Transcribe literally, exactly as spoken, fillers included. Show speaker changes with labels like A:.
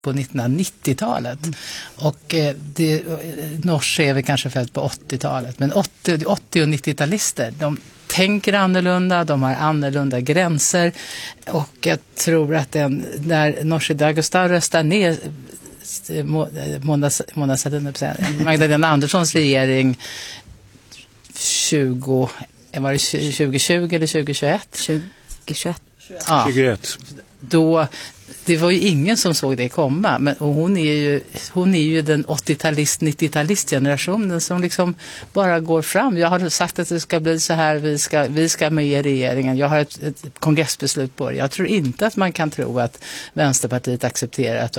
A: på nittonhundranittiotalet. Mm. Och eh, det, Norse är väl kanske född på åttiotalet. Men åttio, åttio- och nittio-talister, de tänker annorlunda, de har annorlunda gränser. Och jag tror att den, när Nooshi Dadgostar röstar ner Mona, Mona Sahlin, Magdalena Anderssons regering tjugo, var det tjugohundratjugo eller tjugohundratjugoett?
B: tjugohundratjugoett.
A: Ja.
C: tjugohundratjugoett.
A: Då, det var ju ingen som såg det komma, men och hon är ju hon är ju den åttiotalist nittiotalist generationen som liksom bara går fram. Jag har sagt att det ska bli så här, vi ska vi ska med i regeringen. Jag har ett, ett kongressbeslut på det. Jag tror inte att man kan tro att Vänsterpartiet accepterar att